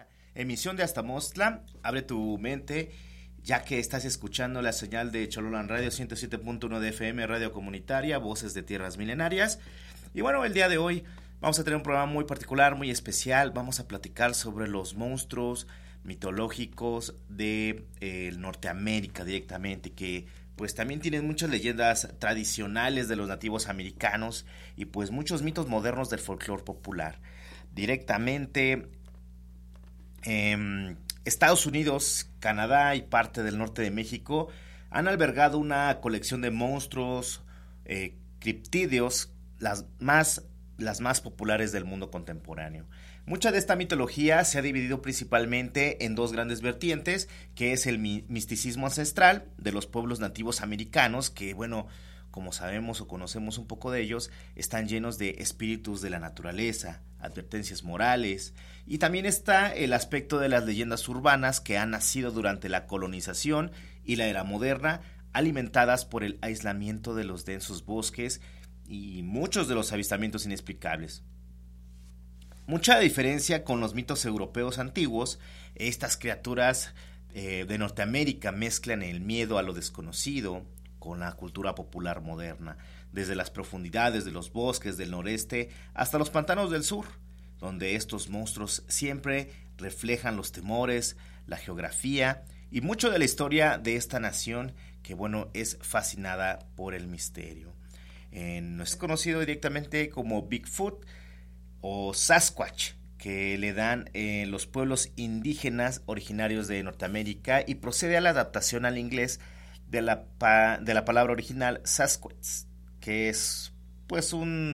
emisión de Astamostla. Abre tu mente, ya que estás escuchando la señal de Chololan Radio 107.1 de FM, radio comunitaria, voces de tierras milenarias. Y bueno, el día de hoy vamos a tener un programa muy particular, muy especial. Vamos a platicar sobre los monstruos mitológicos de Norteamérica directamente, que pues también tienen muchas leyendas tradicionales de los nativos americanos y pues muchos mitos modernos del folclore popular. Directamente Estados Unidos, Canadá y parte del norte de México han albergado una colección de monstruos, criptídeos, las más populares del mundo contemporáneo. Mucha de esta mitología se ha dividido principalmente en dos grandes vertientes, que es el misticismo ancestral de los pueblos nativos americanos, que bueno, como sabemos o conocemos un poco de ellos, están llenos de espíritus de la naturaleza, advertencias morales, y también está el aspecto de las leyendas urbanas que han nacido durante la colonización y la era moderna, alimentadas por el aislamiento de los densos bosques y muchos de los avistamientos inexplicables. Mucha diferencia con los mitos europeos antiguos, estas criaturas de Norteamérica mezclan el miedo a lo desconocido con la cultura popular moderna, desde las profundidades de los bosques del noreste hasta los pantanos del sur, donde estos monstruos siempre reflejan los temores, la geografía y mucho de la historia de esta nación que bueno es fascinada por el misterio. No es conocido directamente como Bigfoot o Sasquatch, que le dan los pueblos indígenas originarios de Norteamérica, y procede a la adaptación al inglés de la palabra original Sasquatch, que es pues un